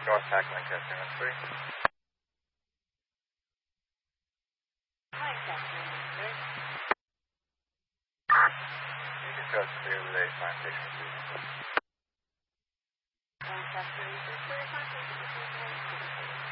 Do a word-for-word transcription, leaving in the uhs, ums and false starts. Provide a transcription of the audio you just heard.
North Pack Lancaster, one three. You can trust clear relay, fire station.